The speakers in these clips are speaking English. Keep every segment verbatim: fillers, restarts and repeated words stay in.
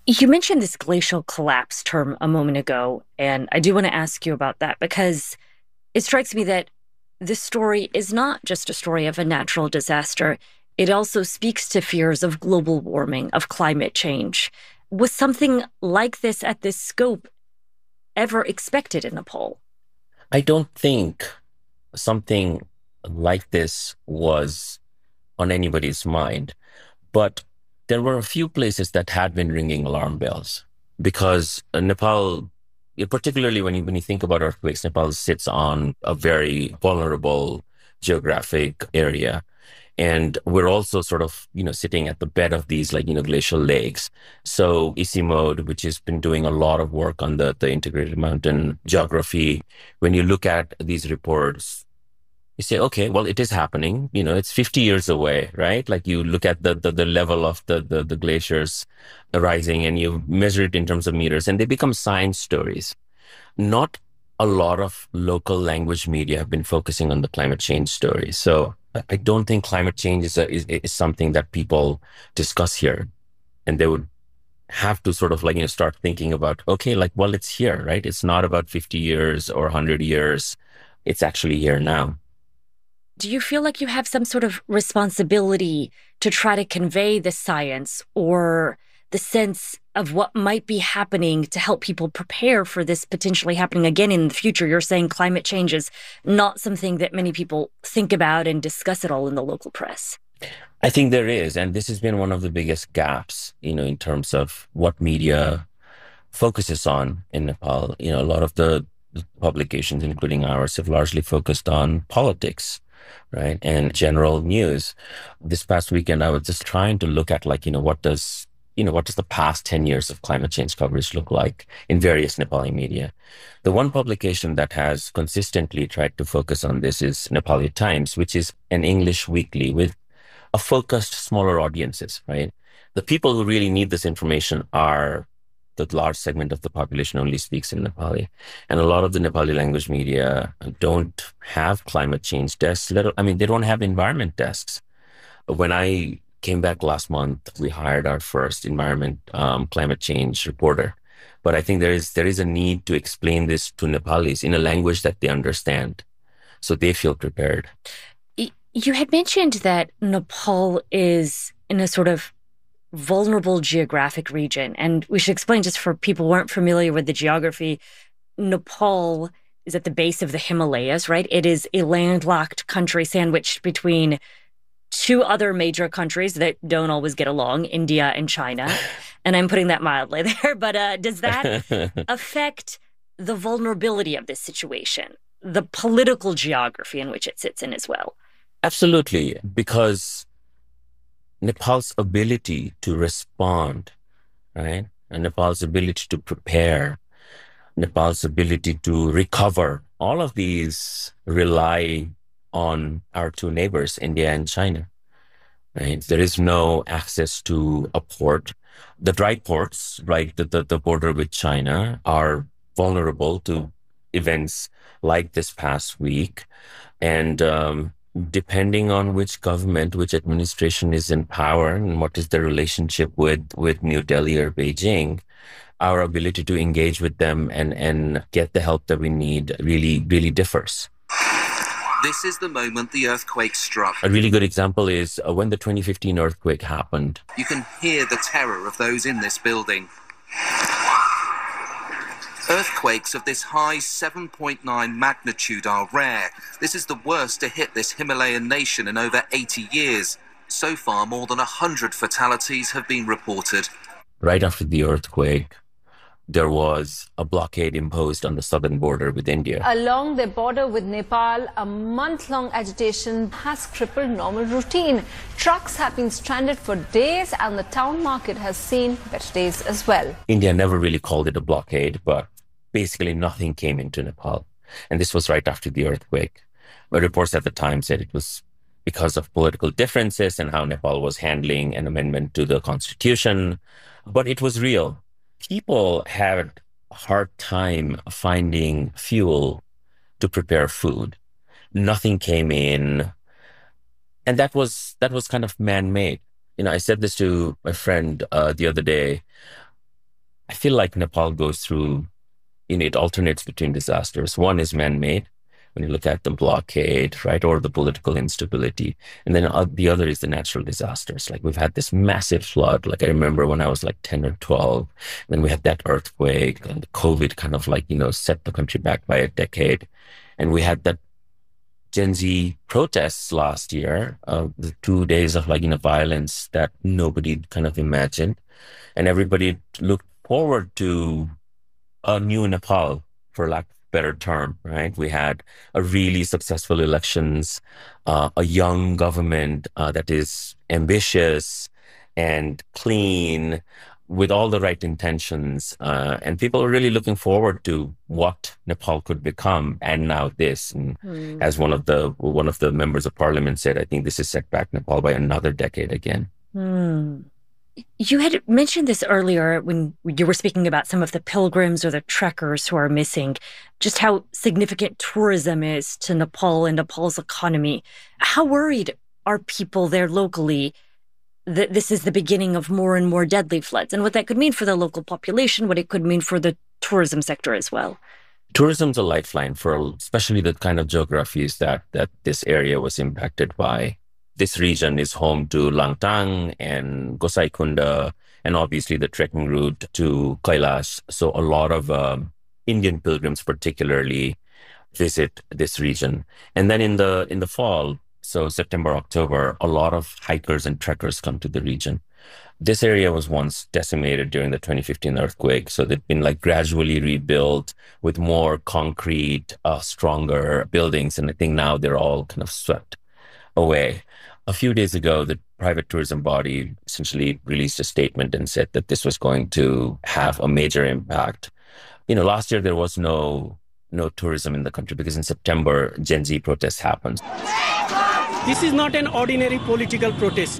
You mentioned this glacial collapse term a moment ago, and I do want to ask you about that because it strikes me that this story is not just a story of a natural disaster. It also speaks to fears of global warming, of climate change. Was something like this at this scope ever expected in Nepal? I don't think something like this was on anybody's mind, but there were a few places that had been ringing alarm bells because uh, Nepal, yeah, particularly when you when you think about earthquakes, Nepal sits on a very vulnerable geographic area. And we're also sort of, you know, sitting at the bed of these like, you know, glacial lakes. So ICIMOD, which has been doing a lot of work on the, the integrated mountain geography, when you look at these reports, you say, okay, well, it is happening. You know, it's fifty years away, right? Like you look at the, the, the level of the, the, the glaciers rising and you measure it in terms of meters and they become science stories. Not a lot of local language media have been focusing on the climate change story. So I I don't think climate change is, a, is, is something that people discuss here. And they would have to sort of like, you know, start thinking about, okay, like, well, it's here, right? It's not about fifty years or one hundred years. It's actually here now. Do you feel like you have some sort of responsibility to try to convey the science or the sense of what might be happening to help people prepare for this potentially happening again in the future? You're saying climate change is not something that many people think about and discuss at all in the local press. I think there is. And this has been one of the biggest gaps, you know, in terms of what media focuses on in Nepal. You know, a lot of the publications, including ours, have largely focused on politics, right? And general news. This past weekend, I was just trying to look at like, you know, what does, you know, what does the past ten years of climate change coverage look like in various Nepali media? The one publication that has consistently tried to focus on this is Nepali Times, which is an English weekly with a focused smaller audiences, right? The people who really need this information are the large segment of the population only speaks in Nepali. And a lot of the Nepali language media don't have climate change desks. Let, I mean, they don't have environment desks. When I came back last month, we hired our first environment um, climate change reporter. But I think there is there is a need to explain this to Nepalis in a language that they understand, so they feel prepared. You had mentioned that Nepal is in a sort of vulnerable geographic region. And we should explain, just for people who aren't familiar with the geography, Nepal is at the base of the Himalayas, right? It is a landlocked country sandwiched between two other major countries that don't always get along, India and China. And I'm putting that mildly there. But uh, does that affect the vulnerability of this situation, the political geography in which it sits in as well? Absolutely, because Nepal's ability to respond, right? And Nepal's ability to prepare, Nepal's ability to recover, all of these rely on our two neighbors, India and China, right? There is no access to a port. The dry ports, right, the, the, the border with China are vulnerable to events like this past week. And um, depending on which government, which administration is in power and what is the relationship with, with New Delhi or Beijing, our ability to engage with them and, and get the help that we need really, really differs. This is the moment the earthquake struck. A really good example is uh, when the twenty fifteen earthquake happened. You can hear the terror of those in this building. Earthquakes of this high seven point nine magnitude are rare. This is the worst to hit this Himalayan nation in over eighty years. So far, more than one hundred fatalities have been reported. Right after the earthquake, there was a blockade imposed on the southern border with India. Along the border with Nepal, a month-long agitation has crippled normal routine. Trucks have been stranded for days and the town market has seen better days as well. India never really called it a blockade, but basically nothing came into Nepal. And this was right after the earthquake. But reports at the time said it was because of political differences and how Nepal was handling an amendment to the constitution. But it was real. People had a hard time finding fuel to prepare food. Nothing came in. And that was that was kind of man-made. You know, I said this to my friend uh, the other day. I feel like Nepal goes through, you know, it alternates between disasters. One is man-made, when you look at the blockade, right, or the political instability. And then uh, the other is the natural disasters. Like we've had this massive flood. Like I remember when I was like ten or twelve, then we had that earthquake, and the COVID kind of like, you know, set the country back by a decade. And we had that Gen Z protests last year, uh, the two days of like, you know, violence that nobody kind of imagined. And everybody looked forward to a new Nepal, for lack of a better term, right? We had a really successful elections, uh, a young government uh, that is ambitious and clean, with all the right intentions. Uh, and people are really looking forward to what Nepal could become. And now this, and mm. as one of the one of the members of parliament said, I think this has set back Nepal by another decade again. Mm. You had mentioned this earlier when you were speaking about some of the pilgrims or the trekkers who are missing, just how significant tourism is to Nepal and Nepal's economy. How worried are people there locally that this is the beginning of more and more deadly floods, and what that could mean for the local population, what it could mean for the tourism sector as well? Tourism's a lifeline for especially the kind of geographies that, that this area was impacted by. This region is home to Langtang and Gosai Kunda, and obviously the trekking route to Kailash. So a lot of um, Indian pilgrims particularly visit this region. And then in the in the fall, so September, October, a lot of hikers and trekkers come to the region. This area was once decimated during the twenty fifteen earthquake. So they've been like gradually rebuilt with more concrete, uh, stronger buildings. And I think now they're all kind of swept away. A few days ago, the private tourism body essentially released a statement and said that this was going to have a major impact. You know, last year there was no no tourism in the country because in September, Gen Z protests happened. This is not an ordinary political protest,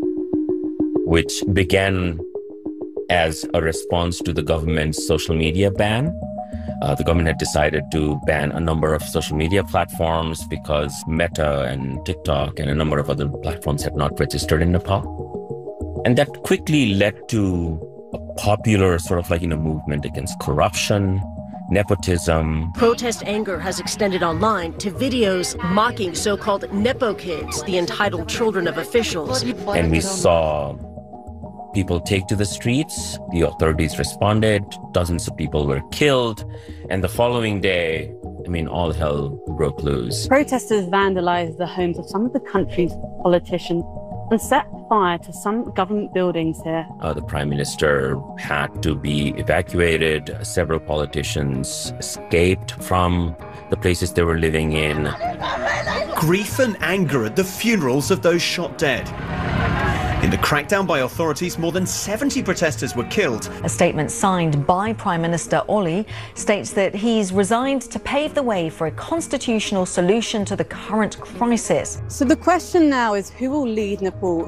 which began as a response to the government's social media ban. Uh, the government had decided to ban a number of social media platforms because Meta and TikTok and a number of other platforms had not registered in Nepal. And that quickly led to a popular sort of like, you know, movement against corruption, nepotism. Protest anger has extended online to videos mocking so-called Nepo kids, the entitled children of officials. And we saw people take to the streets. The authorities responded. Dozens of people were killed. And the following day, I mean, all hell broke loose. Protesters vandalized the homes of some of the country's politicians and set fire to some government buildings here. Uh, the prime minister had to be evacuated. Several politicians escaped from the places they were living in. Grief and anger at the funerals of those shot dead. In the crackdown by authorities, more than seventy protesters were killed. A statement signed by Prime Minister Oli states that he's resigned to pave the way for a constitutional solution to the current crisis. So the question now is, who will lead Nepal?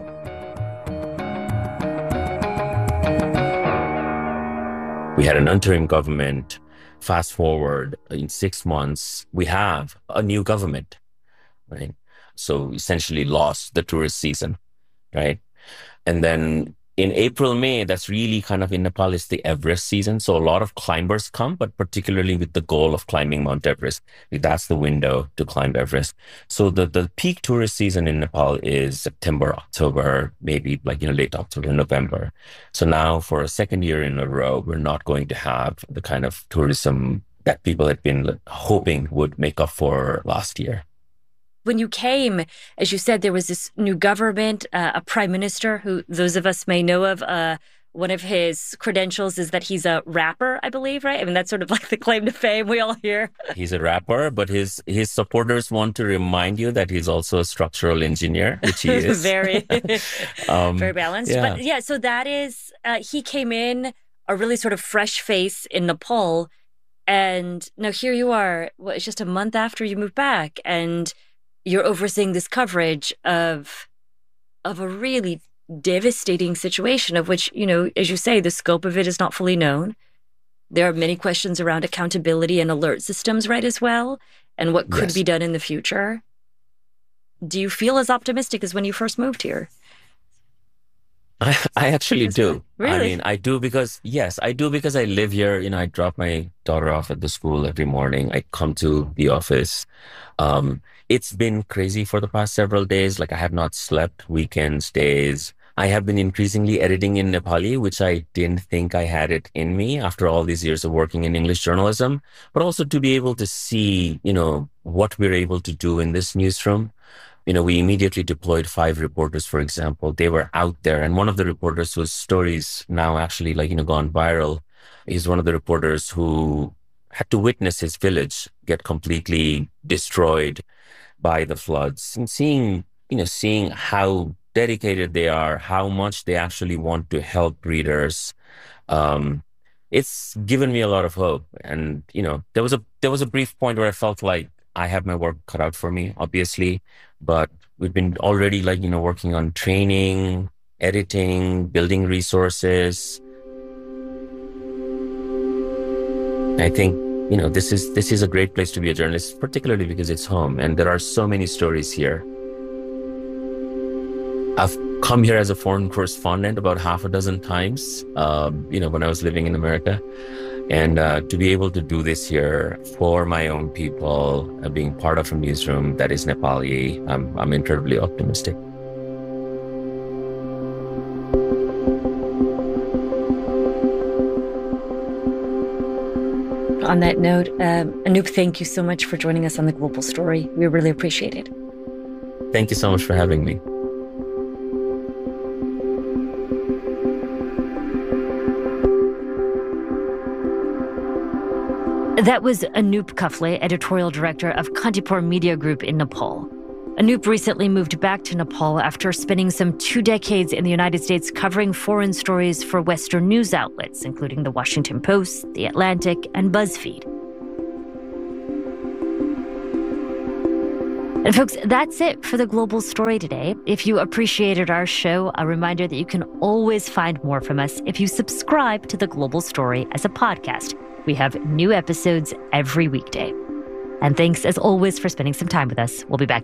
We had an interim government. Fast forward, in six months, we have a new government, right? So essentially lost the tourist season, right? And then in April, May, that's really kind of in Nepal is the Everest season. So a lot of climbers come, but particularly with the goal of climbing Mount Everest. That's the window to climb Everest. So the, the peak tourist season in Nepal is September, October, maybe like, you know, late October, November. So now for a second year in a row, we're not going to have the kind of tourism that people had been hoping would make up for last year. When you came, as you said, there was this new government, uh, a prime minister who those of us may know of. Uh, one of his credentials is that he's a rapper, I believe, right? I mean, that's sort of like the claim to fame we all hear. He's a rapper, but his his supporters want to remind you that he's also a structural engineer, which he is. very, um, very balanced. Yeah. But yeah, so that is, uh, he came in a really sort of fresh face in Nepal. And now here you are, well, it's just a month after you moved back, and you're overseeing this coverage of of a really devastating situation of which, you know, as you say, the scope of it is not fully known. There are many questions around accountability and alert systems, right, as well, and what could yes. be done in the future. Do you feel as optimistic as when you first moved here? I, I actually do. Really? I mean, I do because, yes, I do because I live here. You know, I drop my daughter off at the school every morning. I come to the office. Um, it's been crazy for the past several days. Like I have not slept weekends, days. I have been increasingly editing in Nepali, which I didn't think I had it in me after all these years of working in English journalism, but also to be able to see, you know, what we're able to do in this newsroom. You know, we immediately deployed five reporters, for example. They were out there. And one of the reporters whose stories now actually like, you know, gone viral, he's one of the reporters who had to witness his village get completely destroyed by the floods, and seeing, you know, seeing how dedicated they are, how much they actually want to help readers. Um, it's given me a lot of hope. And, you know, there was a, there was a brief point where I felt like I have my work cut out for me, obviously, but we've been already like, you know, working on training, editing, building resources. I think, you know, this is, this is a great place to be a journalist, particularly because it's home and there are so many stories here. I've come here as a foreign correspondent about half a dozen times, um, you know, when I was living in America. And uh, to be able to do this here for my own people, uh, being part of a newsroom that is Nepali, I'm, I'm incredibly optimistic. On that note, um, Anoop, thank you so much for joining us on The Global Story. We really appreciate it. Thank you so much for having me. That was Anoop Kafle, editorial director of Kantipur Media Group in Nepal. Anoop recently moved back to Nepal after spending some two decades in the United States covering foreign stories for Western news outlets, including The Washington Post, The Atlantic, and BuzzFeed. And folks, that's it for The Global Story today. If you appreciated our show, a reminder that you can always find more from us if you subscribe to The Global Story as a podcast. We have new episodes every weekday. And thanks, as always, for spending some time with us. We'll be back